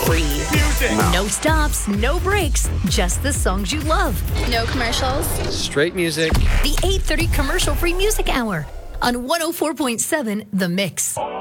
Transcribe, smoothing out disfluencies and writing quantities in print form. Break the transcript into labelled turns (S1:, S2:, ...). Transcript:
S1: free.
S2: Music.
S1: No stops, no breaks, just the songs you love.
S3: No commercials.
S4: Straight music.
S1: The 8:30 commercial-free music hour on 104.7 The Mix.